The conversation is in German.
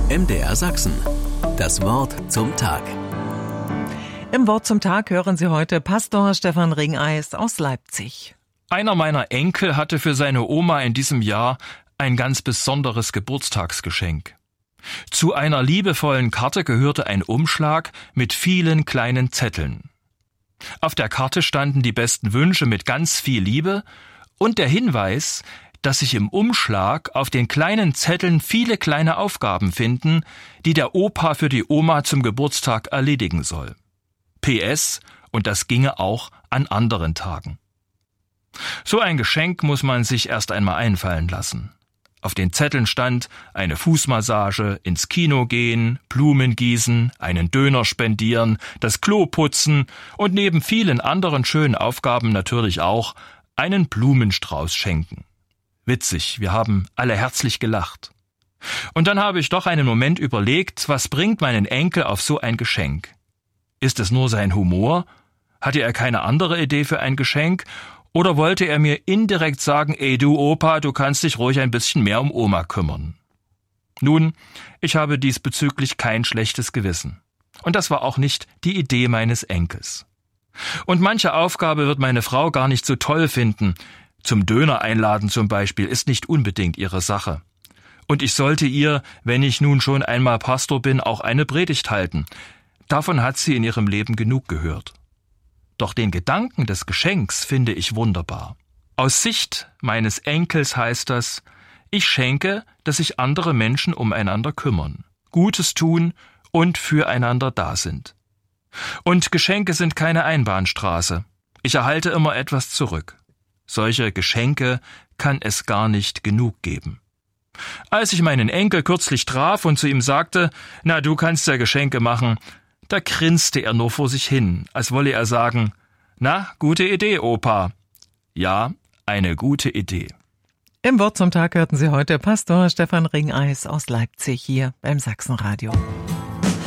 MDR Sachsen. Das Wort zum Tag. Im Wort zum Tag hören Sie heute Pastor Stefan Ringeis aus Leipzig. Einer meiner Enkel hatte für seine Oma in diesem Jahr ein ganz besonderes Geburtstagsgeschenk. Zu einer liebevollen Karte gehörte ein Umschlag mit vielen kleinen Zetteln. Auf der Karte standen die besten Wünsche mit ganz viel Liebe und der Hinweis, dass sich im Umschlag auf den kleinen Zetteln viele kleine Aufgaben finden, die der Opa für die Oma zum Geburtstag erledigen soll. PS, und das ginge auch an anderen Tagen. So ein Geschenk muss man sich erst einmal einfallen lassen. Auf den Zetteln stand eine Fußmassage, ins Kino gehen, Blumen gießen, einen Döner spendieren, das Klo putzen und neben vielen anderen schönen Aufgaben natürlich auch einen Blumenstrauß schenken. Witzig, wir haben alle herzlich gelacht. Und dann habe ich doch einen Moment überlegt, was bringt meinen Enkel auf so ein Geschenk? Ist es nur sein Humor? Hatte er keine andere Idee für ein Geschenk? Oder wollte er mir indirekt sagen, ey du Opa, du kannst dich ruhig ein bisschen mehr um Oma kümmern? Nun, ich habe diesbezüglich kein schlechtes Gewissen. Und das war auch nicht die Idee meines Enkels. Und manche Aufgabe wird meine Frau gar nicht so toll finden. Zum Döner einladen zum Beispiel ist nicht unbedingt ihre Sache. Und ich sollte ihr, wenn ich nun schon einmal Pastor bin, auch eine Predigt halten. Davon hat sie in ihrem Leben genug gehört. Doch den Gedanken des Geschenks finde ich wunderbar. Aus Sicht meines Enkels heißt das, ich schenke, dass sich andere Menschen umeinander kümmern, Gutes tun und füreinander da sind. Und Geschenke sind keine Einbahnstraße. Ich erhalte immer etwas zurück. Solche Geschenke kann es gar nicht genug geben. Als ich meinen Enkel kürzlich traf und zu ihm sagte, na, du kannst ja Geschenke machen, da grinste er nur vor sich hin, als wolle er sagen, na, gute Idee, Opa. Ja, eine gute Idee. Im Wort zum Tag hörten Sie heute Pastor Stefan Ringeis aus Leipzig hier beim Sachsenradio.